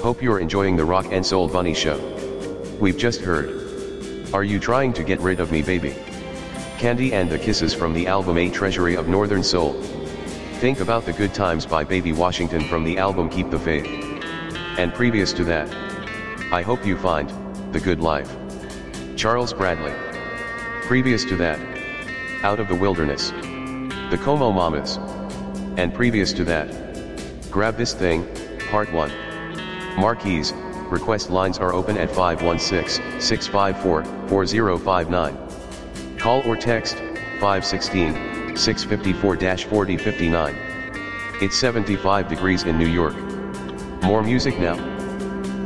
Hope you're enjoying the Rock and Soul Bunny show. We've just heard Are You Trying to Get Rid of Me Baby? Candy and the Kisses from the album A Treasury of Northern Soul. Think About the Good Times by Baby Washington from the album Keep the Faith. And previous to that, I Hope You Find the Good Life. Charles Bradley. Previous to that, Out of the Wilderness. The Como Mamas. And previous to that, Grab This Thing, Part 1. Marquees, request lines are open at 516-654-4059. Call or text, 516-654-4059. It's 75 degrees in New York. More music now.